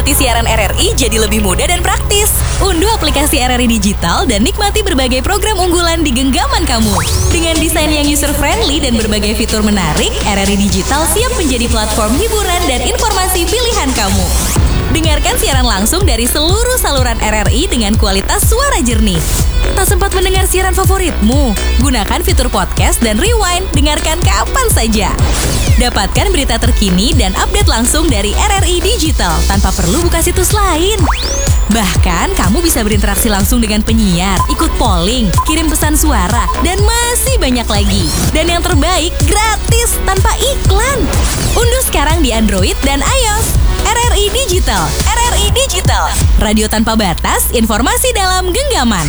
menikmati siaran RRI jadi lebih mudah dan praktis. Unduh aplikasi RRI Digital dan nikmati berbagai program unggulan di genggaman kamu. Dengan desain yang user-friendly dan berbagai fitur menarik, RRI Digital siap menjadi platform hiburan dan informasi pilihan kamu. Dengarkan siaran langsung dari seluruh saluran RRI dengan kualitas suara jernih. Tak sempat mendengar siaran favoritmu? Gunakan fitur podcast dan rewind, dengarkan kapan saja. Dapatkan berita terkini dan update langsung dari RRI Digital tanpa perlu buka situs lain. Bahkan, kamu bisa berinteraksi langsung dengan penyiar, ikut polling, kirim pesan suara, dan masih banyak lagi. Dan yang terbaik, gratis tanpa iklan. Unduh sekarang di Android dan iOS. RRI Digital, RRI Digital. Radio tanpa batas, informasi dalam genggaman.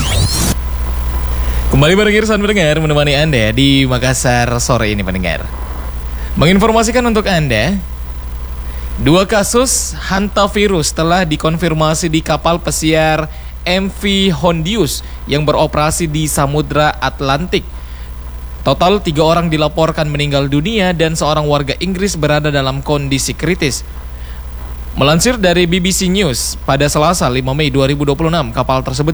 Kembali bareng Irsan pendengar menemani Anda di Makassar sore ini pendengar. Menginformasikan untuk Anda, 2 kasus hantavirus telah dikonfirmasi di kapal pesiar MV Hondius yang beroperasi di Samudra Atlantik. Total 3 orang dilaporkan meninggal dunia dan seorang warga Inggris berada dalam kondisi kritis. Melansir dari BBC News, pada Selasa 5 Mei 2026, kapal tersebut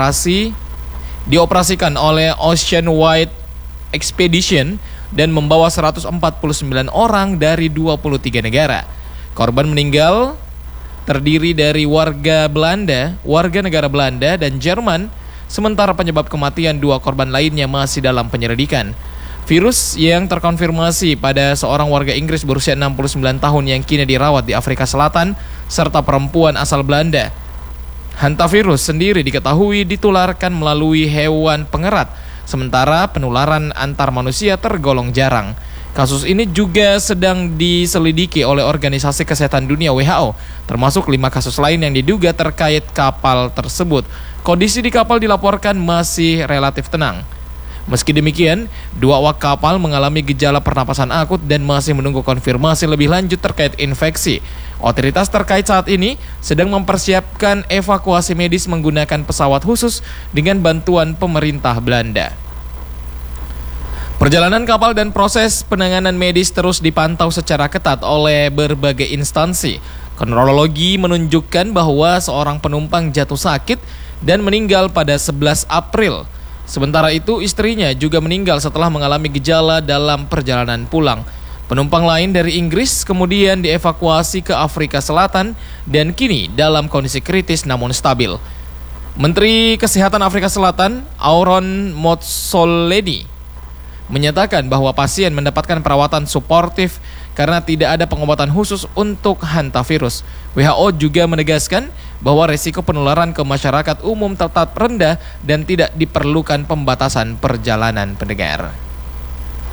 dioperasikan oleh Ocean Wide Expedition dan membawa 149 orang dari 23 negara. Korban meninggal terdiri dari warga negara Belanda dan Jerman, sementara penyebab kematian 2 korban lainnya masih dalam penyelidikan. Virus yang terkonfirmasi pada seorang warga Inggris berusia 69 tahun yang kini dirawat di Afrika Selatan, serta perempuan asal Belanda. Hantavirus sendiri diketahui ditularkan melalui hewan pengerat, sementara penularan antar manusia tergolong jarang. Kasus ini juga sedang diselidiki oleh Organisasi Kesehatan Dunia WHO, termasuk 5 kasus lain yang diduga terkait kapal tersebut. Kondisi di kapal dilaporkan masih relatif tenang. Meski demikian, 2 awak kapal mengalami gejala pernapasan akut dan masih menunggu konfirmasi lebih lanjut terkait infeksi. Otoritas terkait saat ini sedang mempersiapkan evakuasi medis menggunakan pesawat khusus dengan bantuan pemerintah Belanda. Perjalanan kapal dan proses penanganan medis terus dipantau secara ketat oleh berbagai instansi. Kronologi menunjukkan bahwa seorang penumpang jatuh sakit dan meninggal pada 11 April. Sementara itu, istrinya juga meninggal setelah mengalami gejala dalam perjalanan pulang. Penumpang lain dari Inggris kemudian dievakuasi ke Afrika Selatan dan kini dalam kondisi kritis namun stabil. Menteri Kesehatan Afrika Selatan, Aaron Motsoaledi, menyatakan bahwa pasien mendapatkan perawatan suportif karena tidak ada pengobatan khusus untuk hantavirus. WHO juga menegaskan bahwa resiko penularan ke masyarakat umum tetap rendah dan tidak diperlukan pembatasan perjalanan pendengar.